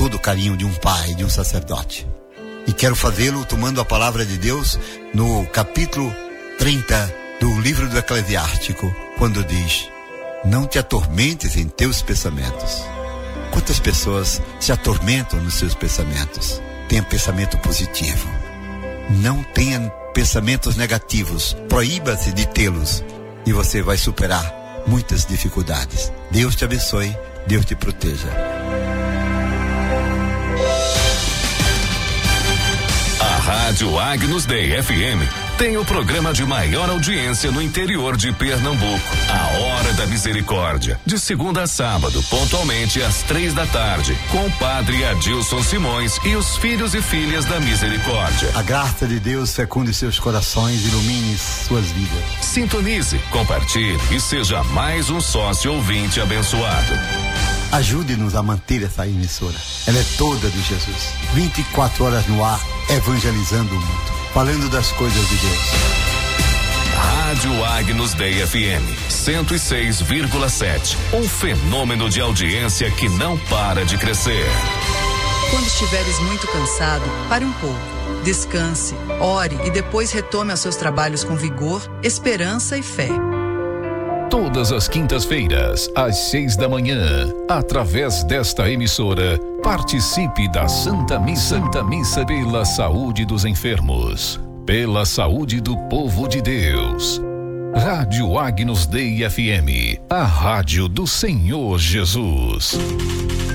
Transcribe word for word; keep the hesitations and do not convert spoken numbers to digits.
todo o carinho de um pai, de um sacerdote. E quero fazê-lo tomando a palavra de Deus no capítulo trinta do livro do Eclesiástico, quando diz: não te atormentes em teus pensamentos. Quantas pessoas se atormentam nos seus pensamentos? Tenha pensamento positivo. Não tenha pensamentos negativos. Proíba-se de tê-los e você vai superar muitas dificuldades. Deus te abençoe, Deus te proteja. A Rádio Agnus Dei F M tem o programa de maior audiência no interior de Pernambuco. A Hora da Misericórdia, de segunda a sábado, pontualmente às três da tarde, com o padre Adilson Simões e os filhos e filhas da Misericórdia. A graça de Deus fecunde seus corações, ilumine suas vidas. Sintonize, compartilhe e seja mais um sócio ouvinte abençoado. Ajude-nos a manter essa emissora. Ela é toda de Jesus. vinte e quatro horas no ar, evangelizando o mundo, falando das coisas de Deus. Rádio Agnus Dei F M, cento e seis vírgula sete. Um fenômeno de audiência que não para de crescer. Quando estiveres muito cansado, pare um pouco. Descanse, ore e depois retome aos seus trabalhos com vigor, esperança e fé. Todas as quintas-feiras, às seis da manhã, através desta emissora, participe da Santa Missa, Santa Missa pela saúde dos enfermos, pela saúde do povo de Deus. Rádio Agnus Dei F M, a rádio do Senhor Jesus.